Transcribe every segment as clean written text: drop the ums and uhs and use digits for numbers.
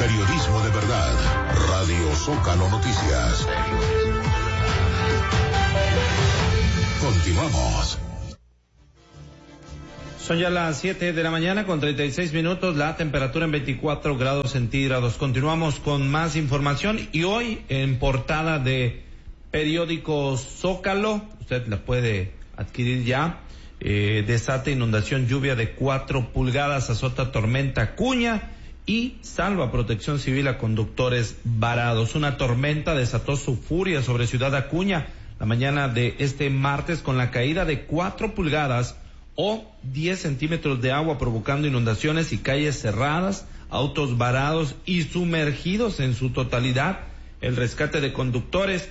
Periodismo de verdad. Radio Zócalo Noticias. Continuamos. Son ya las 7 de la mañana con 36 minutos, la temperatura en 24 grados centígrados. Continuamos con más información y hoy en portada de periódico Zócalo, usted la puede adquirir ya, desata inundación, lluvia de 4 pulgadas, azota tormenta Acuña y salva Protección Civil a conductores varados. Una tormenta desató su furia sobre Ciudad Acuña la mañana de este martes con la caída de 4 pulgadas o 10 centímetros de agua, provocando inundaciones y calles cerradas, autos varados y sumergidos en su totalidad, el rescate de conductores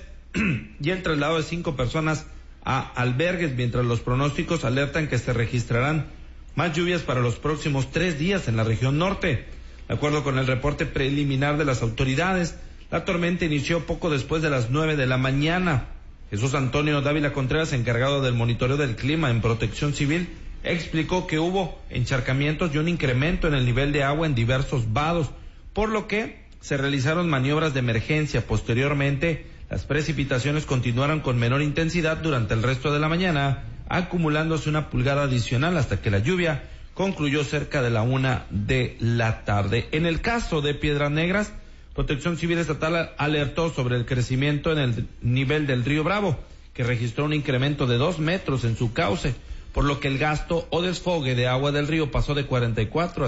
y el traslado de 5 personas a albergues, mientras los pronósticos alertan que se registrarán más lluvias para los próximos 3 días en la región norte. De acuerdo con el reporte preliminar de las autoridades, la tormenta inició poco después de las 9 de la mañana. Jesús Antonio Dávila Contreras, encargado del monitoreo del clima en Protección Civil, explicó que hubo encharcamientos y un incremento en el nivel de agua en diversos vados, por lo que se realizaron maniobras de emergencia. Posteriormente, las precipitaciones continuaron con menor intensidad durante el resto de la mañana, acumulándose 1 pulgada adicional hasta que la lluvia concluyó cerca de la 1 de la tarde. En el caso de Piedras Negras, Protección Civil Estatal alertó sobre el crecimiento en el nivel del río Bravo, que registró un incremento de 2 metros en su cauce, por lo que el gasto o desfogue de agua del río pasó de 44 a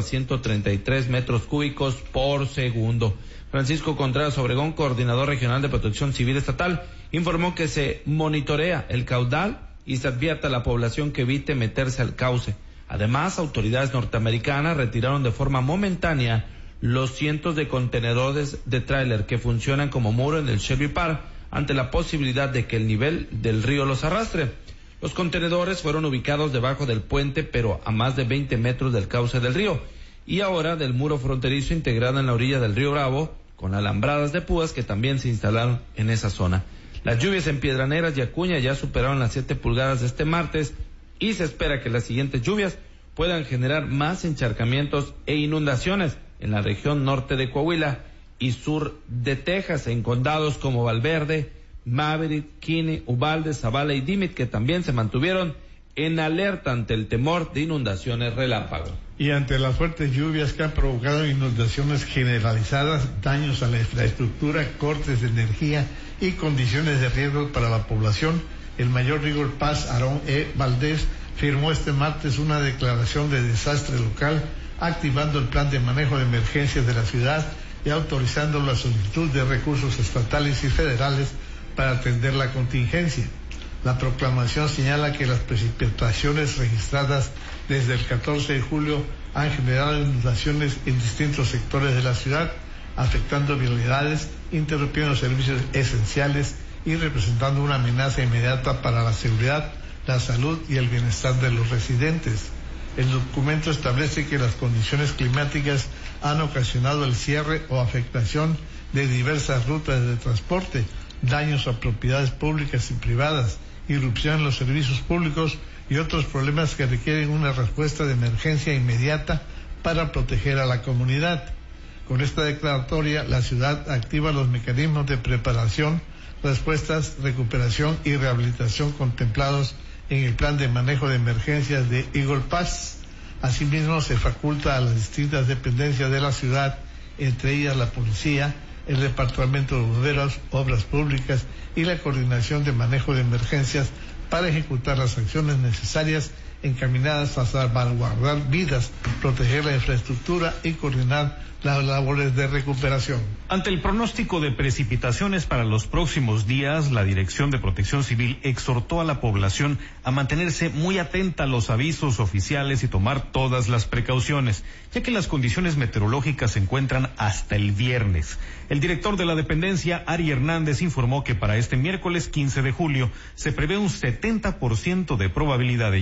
133 metros cúbicos por segundo. Francisco Contreras Obregón, coordinador regional de Protección Civil Estatal, informó que se monitorea el caudal y se advierte a la población que evite meterse al cauce. Además, autoridades norteamericanas retiraron de forma momentánea los cientos de contenedores de tráiler que funcionan como muro en el Shelby Park ante la posibilidad de que el nivel del río los arrastre. Los contenedores fueron ubicados debajo del puente, pero a más de 20 metros del cauce del río, y ahora del muro fronterizo integrado en la orilla del río Bravo, con alambradas de púas que también se instalaron en esa zona. Las lluvias en Piedras Negras y Acuña ya superaron las 7 pulgadas de este martes, y se espera que las siguientes lluvias puedan generar más encharcamientos e inundaciones en la región norte de Coahuila y sur de Texas, en condados como Valverde, Maverick, Kinney, Uvalde, Zavala y Dimit, que también se mantuvieron en alerta ante el temor de inundaciones relámpago. Y ante las fuertes lluvias que han provocado inundaciones generalizadas, daños a la infraestructura, cortes de energía y condiciones de riesgo para la población, el mayor Rigor Paz Aarón E. Valdés firmó este martes una declaración de desastre local, activando el plan de manejo de emergencias de la ciudad y autorizando la solicitud de recursos estatales y federales para atender la contingencia. La proclamación señala que las precipitaciones registradas desde el 14 de julio han generado inundaciones en distintos sectores de la ciudad, afectando vialidades, interrumpiendo servicios esenciales y representando una amenaza inmediata para la seguridad, la salud y el bienestar de los residentes. El documento establece que las condiciones climáticas han ocasionado el cierre o afectación de diversas rutas de transporte, daños a propiedades públicas y privadas, irrupción en los servicios públicos y otros problemas que requieren una respuesta de emergencia inmediata para proteger a la comunidad. Con esta declaratoria, la ciudad activa los mecanismos de preparación, respuestas, recuperación y rehabilitación contemplados en el plan de manejo de emergencias de Eagle Pass. Asimismo, se faculta a las distintas dependencias de la ciudad, entre ellas la policía, el departamento de bomberos, obras públicas y la coordinación de manejo de emergencias para ejecutar las acciones necesarias encaminadas a salvaguardar vidas, proteger la infraestructura y coordinar las labores de recuperación. Ante el pronóstico de precipitaciones para los próximos días, la Dirección de Protección Civil exhortó a la población a mantenerse muy atenta a los avisos oficiales y tomar todas las precauciones, ya que las condiciones meteorológicas se encuentran hasta el viernes. El director de la dependencia, Ari Hernández, informó que para este miércoles 15 de julio se prevé un 70% de probabilidad de lluvias durante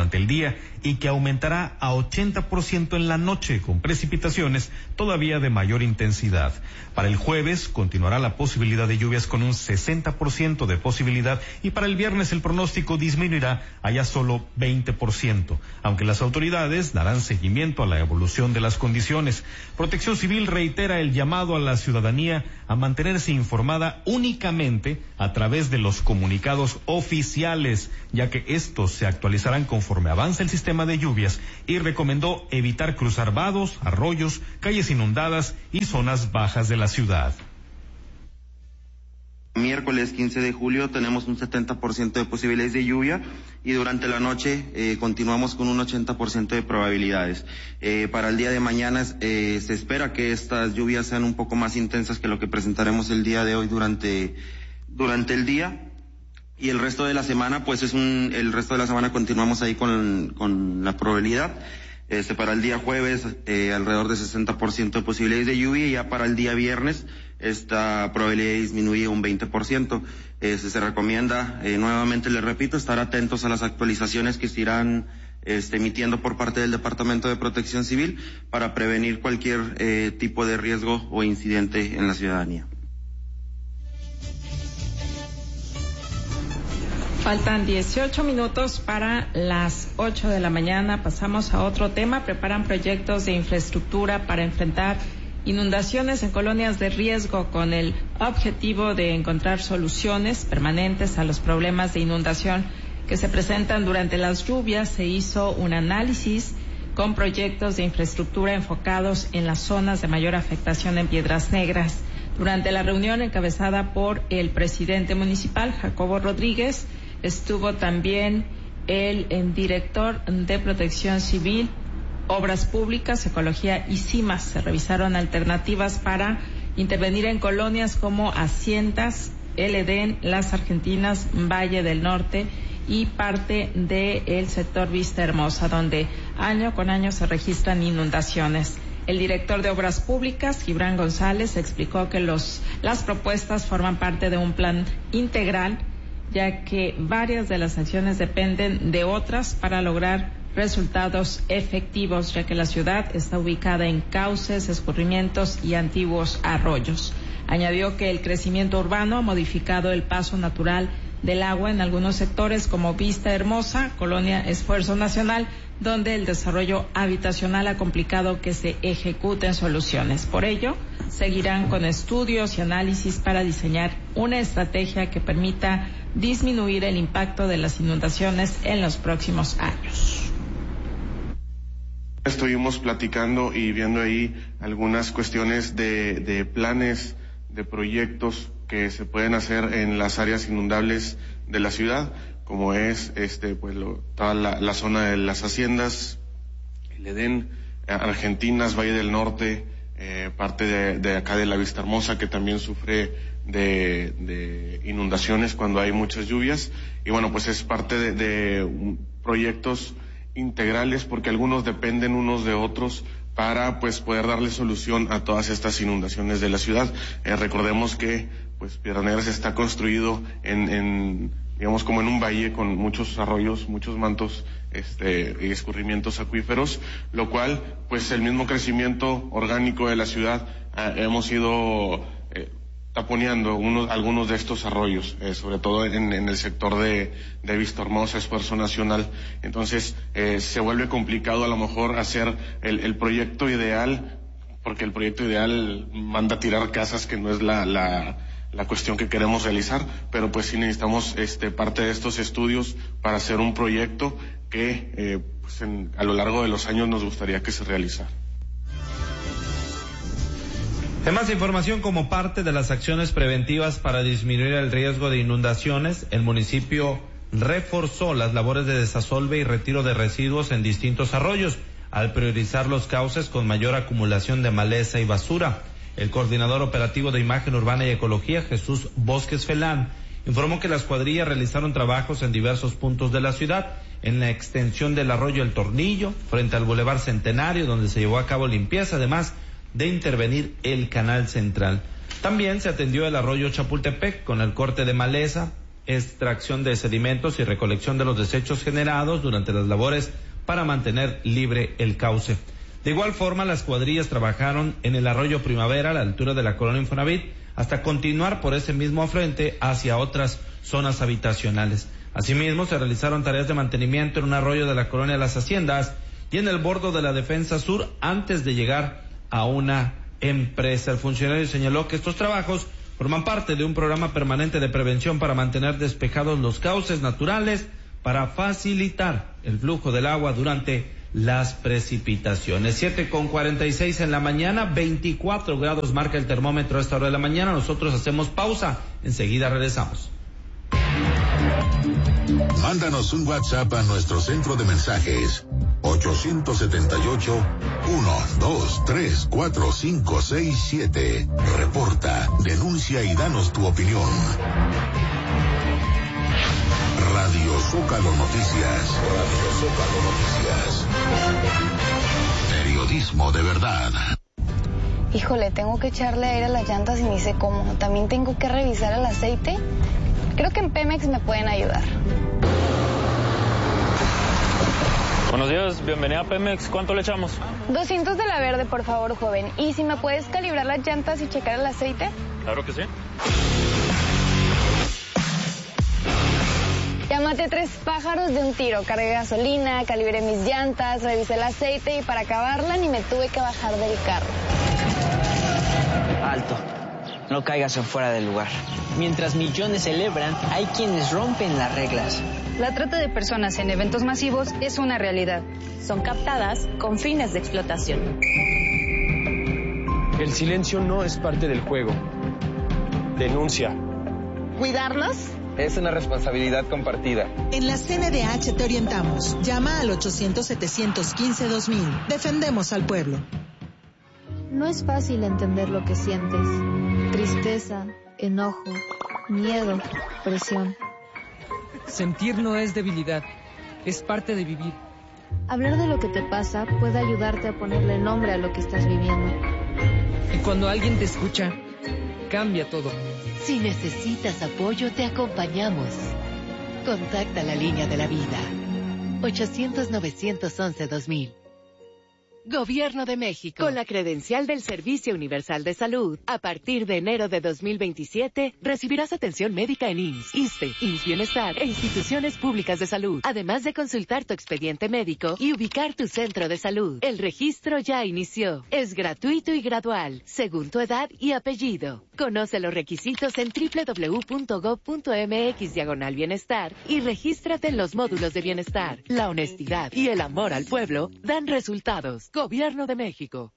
durante el día y que aumentará a 80% en la noche, con precipitaciones todavía de mayor intensidad. Para el jueves continuará la posibilidad de lluvias con un 60% de posibilidad, y para el viernes el pronóstico disminuirá a ya solo 20%, aunque las autoridades darán seguimiento a la evolución de las condiciones. Protección Civil reitera el llamado a la ciudadanía a mantenerse informada únicamente a través de los comunicados oficiales, ya que estos se actualizarán conforme avance el sistema de lluvias, y recomendó evitar cruzar vados, arroyos, calles inundadas y zonas bajas de la ciudad. Miércoles 15 de julio tenemos un 70% de posibilidades de lluvia y durante la noche continuamos con un 80% de probabilidades. Para el día de mañana se espera que estas lluvias sean un poco más intensas que lo que presentaremos el día de hoy durante el día, y el resto de la semana el resto de la semana continuamos ahí con la probabilidad. Para el día jueves alrededor de 60% de posibilidades de lluvia, y ya para el día viernes esta probabilidad disminuye un 20%. Se recomienda, nuevamente les repito, estar atentos a las actualizaciones que se irán emitiendo por parte del Departamento de Protección Civil para prevenir cualquier tipo de riesgo o incidente en la ciudadanía. Faltan 18 minutos para las 8 de la mañana. Pasamos a otro tema. Preparan proyectos de infraestructura para enfrentar inundaciones en colonias de riesgo con el objetivo de encontrar soluciones permanentes a los problemas de inundación que se presentan durante las lluvias. Se hizo un análisis con proyectos de infraestructura enfocados en las zonas de mayor afectación en Piedras Negras. Durante la reunión encabezada por el presidente municipal, Jacobo Rodríguez, estuvo también el director de Protección Civil, Obras Públicas, Ecología y CIMAS. Se revisaron alternativas para intervenir en colonias como Haciendas, El Edén, Las Argentinas, Valle del Norte y parte del sector Vista Hermosa, donde año con año se registran inundaciones. El director de Obras Públicas, Gibran González, explicó que las propuestas forman parte de un plan integral, ya que varias de las acciones dependen de otras para lograr resultados efectivos, ya que la ciudad está ubicada en cauces, escurrimientos y antiguos arroyos. Añadió que el crecimiento urbano ha modificado el paso natural del agua en algunos sectores como Vista Hermosa, Colonia Esfuerzo Nacional, donde el desarrollo habitacional ha complicado que se ejecuten soluciones. Por ello, seguirán con estudios y análisis para diseñar una estrategia que permita disminuir el impacto de las inundaciones en los próximos años. Estuvimos platicando y viendo ahí algunas cuestiones de planes, de proyectos que se pueden hacer en las áreas inundables de la ciudad, como es toda la zona de las Haciendas, El Edén, Argentinas, Valle del Norte, parte de acá de la Vista Hermosa, que también sufre de inundaciones cuando hay muchas lluvias. Y bueno, pues es parte de proyectos integrales, porque algunos dependen unos de otros para poder darle solución a todas estas inundaciones de la ciudad. Recordemos que Piedras Negras está construido digamos como en un valle con muchos arroyos, muchos mantos y escurrimientos acuíferos, lo cual el mismo crecimiento orgánico de la ciudad hemos ido taponeando algunos de estos arroyos, sobre todo en el sector de Vista Hermosa, Esfuerzo Nacional. Entonces se vuelve complicado a lo mejor hacer el proyecto ideal, porque el proyecto ideal manda a tirar casas, que no es la cuestión que queremos realizar, pero sí necesitamos parte de estos estudios para hacer un proyecto que a lo largo de los años nos gustaría que se realizara. En más información, como parte de las acciones preventivas para disminuir el riesgo de inundaciones, el municipio reforzó las labores de desasolve y retiro de residuos en distintos arroyos, al priorizar los cauces con mayor acumulación de maleza y basura. El coordinador operativo de Imagen Urbana y Ecología, Jesús Bosques Felán, informó que las cuadrillas realizaron trabajos en diversos puntos de la ciudad, en la extensión del arroyo El Tornillo, frente al Boulevard Centenario, donde se llevó a cabo limpieza, además de intervenir el Canal Central. También se atendió el arroyo Chapultepec con el corte de maleza, extracción de sedimentos y recolección de los desechos generados durante las labores para mantener libre el cauce. De igual forma, las cuadrillas trabajaron en el arroyo Primavera a la altura de la colonia Infonavit hasta continuar por ese mismo afluente hacia otras zonas habitacionales. Asimismo, se realizaron tareas de mantenimiento en un arroyo de la colonia Las Haciendas y en el bordo de la Defensa Sur antes de llegar a una empresa. El funcionario señaló que estos trabajos forman parte de un programa permanente de prevención para mantener despejados los cauces naturales para facilitar el flujo del agua durante las precipitaciones. 7:46 en la mañana, 24 grados marca el termómetro a esta hora de la mañana. Nosotros hacemos pausa, enseguida regresamos. Mándanos un WhatsApp a nuestro centro de mensajes 878-123-4567. Reporta, denuncia y danos tu opinión. Radio Zócalo Noticias. Radio Zócalo Noticias. Periodismo de verdad. Híjole, tengo que echarle aire a las llantas y ni sé cómo. También tengo que revisar el aceite. Creo que en Pemex me pueden ayudar. Buenos días, bienvenida a Pemex. ¿Cuánto le echamos? 200 de la verde, por favor, joven. ¿Y si me puedes calibrar las llantas y checar el aceite? Claro que sí. Ya maté 3 pájaros de un tiro. Cargué gasolina, calibré mis llantas, revisé el aceite y para acabarla ni me tuve que bajar del carro. Alto. No caigas en fuera del lugar. Mientras millones celebran, hay quienes rompen las reglas. La trata de personas en eventos masivos es una realidad. Son captadas con fines de explotación. El silencio no es parte del juego. Denuncia. ¿Cuidarnos? Es una responsabilidad compartida. En la CNDH te orientamos. Llama al 800-715-2000. Defendemos al pueblo. No es fácil entender lo que sientes. Tristeza, enojo, miedo, presión. Sentir no es debilidad, es parte de vivir. Hablar de lo que te pasa puede ayudarte a ponerle nombre a lo que estás viviendo. Y cuando alguien te escucha, cambia todo. Si necesitas apoyo, te acompañamos. Contacta la línea de la vida. 800-911-2000. Gobierno de México. Con la credencial del Servicio Universal de Salud, a partir de enero de 2027, recibirás atención médica en IMSS, ISSSTE, IMSS Bienestar e instituciones públicas de salud, además de consultar tu expediente médico y ubicar tu centro de salud. El registro ya inició. Es gratuito y gradual, según tu edad y apellido. Conoce los requisitos en www.gov.mx/bienestar y regístrate en los módulos de bienestar. La honestidad y el amor al pueblo dan resultados. Gobierno de México.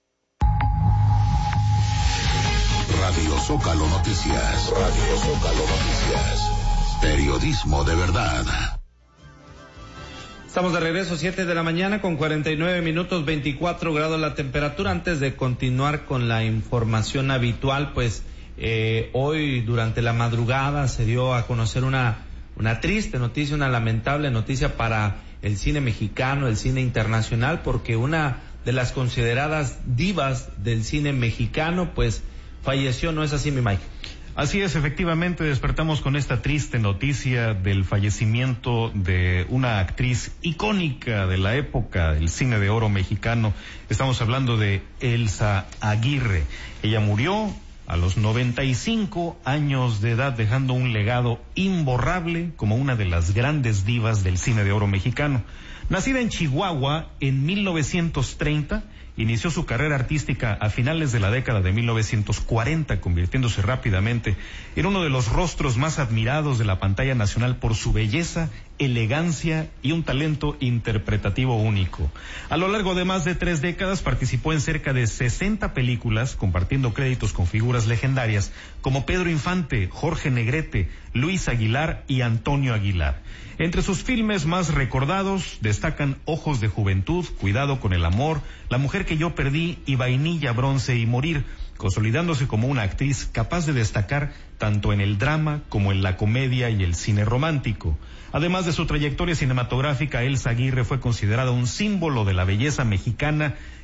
Radio Zócalo Noticias. Radio Zócalo Noticias. Periodismo de verdad. Estamos de regreso, 7 de la mañana con 49 minutos, 24 grados la temperatura. Antes de continuar con la información habitual, pues hoy durante la madrugada se dio a conocer una triste noticia, una lamentable noticia para el cine mexicano, el cine internacional, porque una de las consideradas divas del cine mexicano, pues falleció, ¿no es así, mi Mike? Así es, efectivamente, despertamos con esta triste noticia del fallecimiento de una actriz icónica de la época del cine de oro mexicano. Estamos hablando de Elsa Aguirre. Ella murió a los 95 años de edad, dejando un legado imborrable como una de las grandes divas del cine de oro mexicano. Nacida en Chihuahua en 1930, inició su carrera artística a finales de la década de 1940, convirtiéndose rápidamente en uno de los rostros más admirados de la pantalla nacional por su belleza, elegancia y un talento interpretativo único. A lo largo de más de 3 décadas participó en cerca de 60 películas, compartiendo créditos con figuras legendarias como Pedro Infante, Jorge Negrete, Luis Aguilar y Antonio Aguilar. Entre sus filmes más recordados destacan Ojos de Juventud, Cuidado con el Amor, La Mujer que yo perdí y Vainilla, Bronce y Morir, consolidándose como una actriz capaz de destacar tanto en el drama como en la comedia y el cine romántico. Además de su trayectoria cinematográfica, Elsa Aguirre fue considerada un símbolo de la belleza mexicana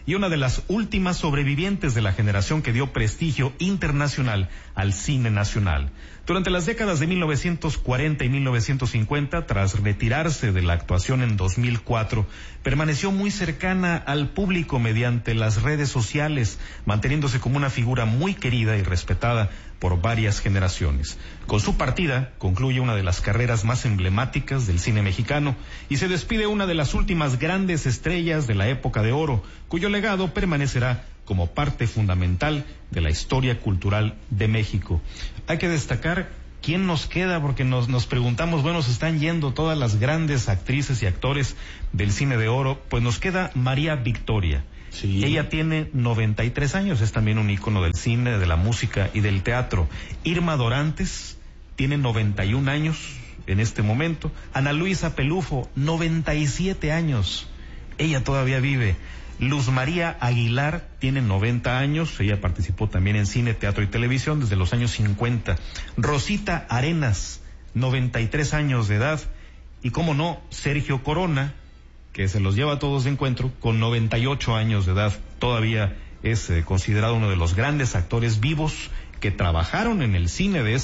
y una de las últimas sobrevivientes de la generación que dio prestigio internacional al cine nacional. Durante las décadas de 1940 y 1950, tras retirarse de la actuación en 2004, permaneció muy cercana al público mediante las redes sociales, manteniéndose como una figura muy querida y respetada por varias generaciones. Con su partida concluye una de las carreras más emblemáticas del cine mexicano y se despide una de las últimas grandes estrellas de la época de oro, cuyo legado permanecerá como parte fundamental de la historia cultural de México. Hay que destacar quién nos queda, porque nos preguntamos, bueno, se están yendo todas las grandes actrices y actores del cine de oro, pues nos queda María Victoria. Sí. Ella tiene 93 años, es también un ícono del cine, de la música y del teatro. Irma Dorantes tiene 91 años en este momento. Ana Luisa Pelufo, 97 años. Ella todavía vive. Luz María Aguilar tiene 90 años, ella participó también en cine, teatro y televisión desde los años 50. Rosita Arenas, 93 años de edad. Y cómo no, Sergio Corona, que se los lleva a todos de encuentro, con 98 años de edad. Todavía es considerado uno de los grandes actores vivos que trabajaron en el cine de